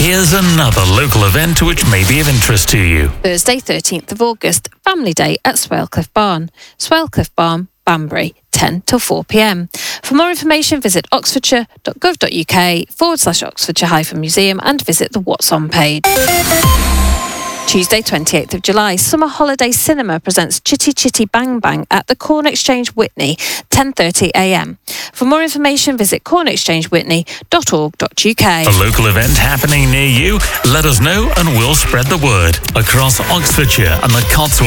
Here's another local event which may be of interest to you. Thursday, 13th of August, Family Day at Swalcliffe Barn. Swalcliffe Barn, Banbury, 10 till 4 p.m. For more information, visit oxfordshire.gov.uk/Oxfordshire-Museum and visit the What's On page. Tuesday, 28th of July, Summer Holiday Cinema presents Chitty Chitty Bang Bang at the Corn Exchange Witney, 10:30 a.m. For more information, visit cornexchangewhitney.org.uk. A local event happening near you? Let us know and we'll spread the word. Across Oxfordshire and the Cotswolds.